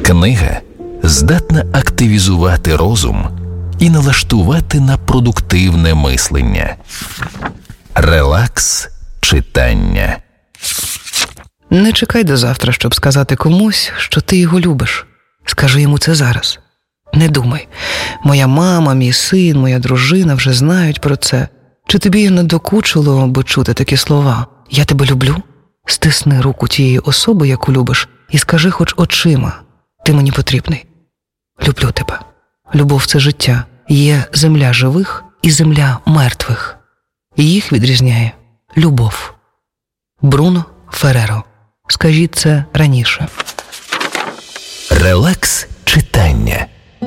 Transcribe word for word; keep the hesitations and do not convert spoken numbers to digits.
Книга здатна активізувати розум і налаштувати на продуктивне мислення. Релакс читання. Не чекай до завтра, щоб сказати комусь, що ти його любиш. Скажи йому це зараз. Не думай. Моя мама, мій син, моя дружина вже знають про це. Чи тобі не докучило би чути такі слова? Я тебе люблю? Стисни руку тієї особи, яку любиш, і скажи хоч очима. Ти мені потрібний. Люблю тебе. Любов – це життя. Є земля живих і земля мертвих. Їх відрізняє любов. Бруно Ферреро. Скажіть це раніше. Релакс читання.